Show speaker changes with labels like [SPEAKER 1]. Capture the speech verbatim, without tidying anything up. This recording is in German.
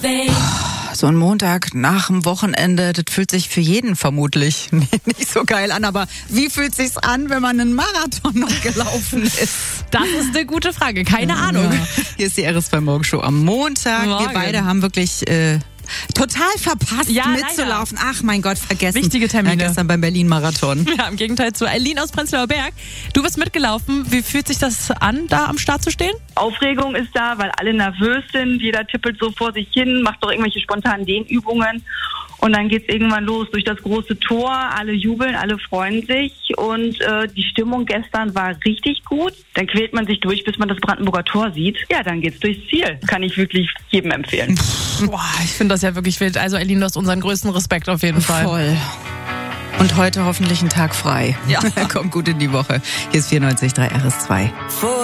[SPEAKER 1] So ein Montag nach dem Wochenende, das fühlt sich für jeden vermutlich nicht so geil an. Aber wie fühlt es sich an, wenn man einen Marathon noch gelaufen ist?
[SPEAKER 2] Das ist eine gute Frage, keine Ahnung.
[SPEAKER 1] Ja. Hier ist die R S zwei Morgenshow am Montag.
[SPEAKER 2] Morgen.
[SPEAKER 1] Wir beide haben wirklich äh, total verpasst,
[SPEAKER 2] ja,
[SPEAKER 1] mitzulaufen. Leider. Ach mein Gott, vergessen.
[SPEAKER 2] Wichtige Termine.
[SPEAKER 1] Ja, gestern beim Berlin-Marathon.
[SPEAKER 2] Ja, im Gegenteil zu Eileen aus Prenzlauer Berg. Du bist mitgelaufen. Wie fühlt sich das an, da am Start zu stehen?
[SPEAKER 3] Aufregung ist da, weil alle nervös sind. Jeder tippelt so vor sich hin, macht doch irgendwelche spontanen Dehnübungen. Und dann geht's irgendwann los durch das große Tor. Alle jubeln, alle freuen sich. Und äh, die Stimmung gestern war richtig gut. Dann quält man sich durch, bis man das Brandenburger Tor sieht. Ja, dann geht's durchs Ziel. Kann ich wirklich jedem empfehlen.
[SPEAKER 2] Boah, ich finde das ja wirklich wild. Also Eileen, du hast unseren größten Respekt auf jeden Fall.
[SPEAKER 1] Voll. Und heute hoffentlich ein Tag frei.
[SPEAKER 2] Ja.
[SPEAKER 1] Kommt gut in die Woche. Hier ist vierundneunzig Komma drei R S zwei.